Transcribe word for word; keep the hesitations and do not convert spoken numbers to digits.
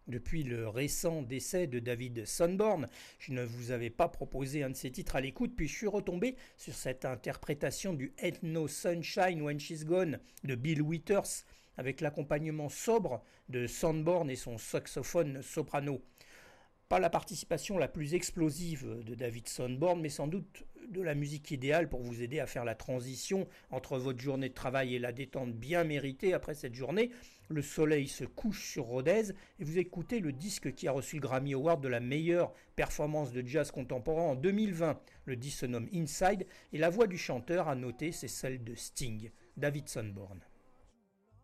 Depuis le récent décès de David Sanborn, je ne vous avais pas proposé un de ses titres à l'écoute, puis je suis retombé sur cette interprétation du Ain't No Sunshine When She's Gone de Bill Withers, avec l'accompagnement sobre de Sanborn et son saxophone soprano. Pas la participation la plus explosive de David Sanborn, mais sans doute de la musique idéale pour vous aider à faire la transition entre votre journée de travail et la détente bien méritée après cette journée. Le soleil se couche sur Rodez et vous écoutez le disque qui a reçu le Grammy Award de la meilleure performance de jazz contemporain en deux mille vingt. Le disque se nomme Inside et la voix du chanteur, à noter, c'est celle de Sting, David Sanborn.